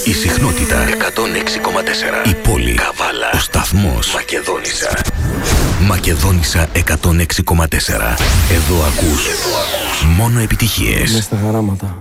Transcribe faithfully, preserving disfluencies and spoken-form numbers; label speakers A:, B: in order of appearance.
A: Η συχνότητα εκατόν έξι κόμμα τέσσερα. Η πόλη Καβάλα. Ο σταθμός Μακεδόνισσα. Μακεδόνισσα εκατόν έξι κόμμα τέσσερα. Εδώ ακούς μόνο επιτυχίες.
B: Μες στα χαράματα.